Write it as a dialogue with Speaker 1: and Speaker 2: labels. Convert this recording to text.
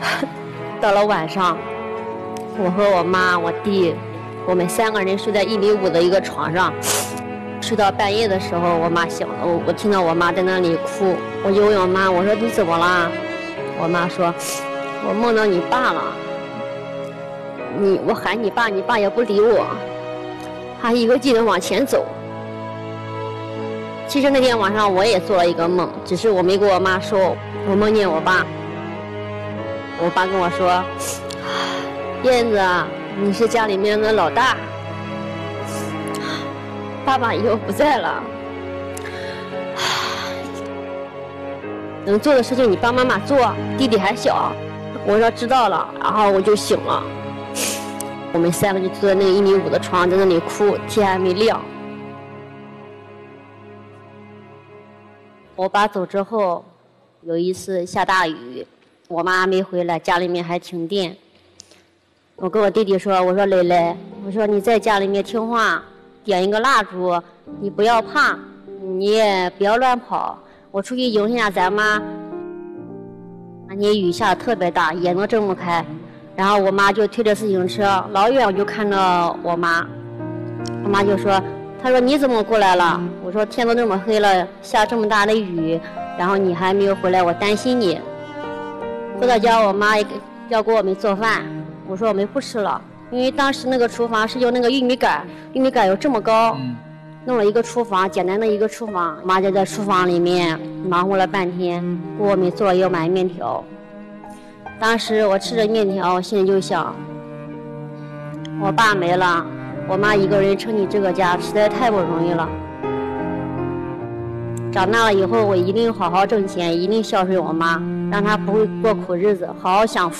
Speaker 1: 到了晚上，我和我妈、我弟，我们3个人睡在1.5米的一个床上，睡到半夜的时候，我妈醒了，我听到我妈在那里哭，我就问我妈，我说你怎么了？我妈说，我梦到你爸了，我喊你爸，你爸也不理我，他一个劲的往前走。其实那天晚上我也做了一个梦，只是我没跟我妈说，我梦见我爸。我爸跟我说，燕子啊，你是家里面的老大，爸爸以后不在了，能做的事情你帮妈妈做，弟弟还小。我说知道了，然后我就醒了。我们3个就坐在那个1.5米的床，在那里哭，天还没亮。我爸走之后，有一次下大雨，我妈没回来，家里面还停电。我跟我弟弟说，我说蕾蕾，我说你在家里面听话，点一个蜡烛，你不要怕，你也不要乱跑，我出去迎一下咱妈。那天雨下得特别大，眼都睁不开，然后我妈就推着自行车，老远我就看到我妈，我妈就说，她说你怎么过来了？我说天都这么黑了，下这么大的雨，然后你还没有回来，我担心你。回到家，我妈要给我们做饭，我说我们不吃了，因为当时那个厨房是用那个玉米杆有这么高，弄了一个厨房，简单的一个厨房，妈就在厨房里面忙活了半天，给我们做了1碗面条。当时我吃着面条，心里就想，我爸没了，我妈一个人撑起这个家，实在太不容易了。长大了以后，我一定好好挣钱，一定孝顺我妈，让她不会过苦日子，好好享福。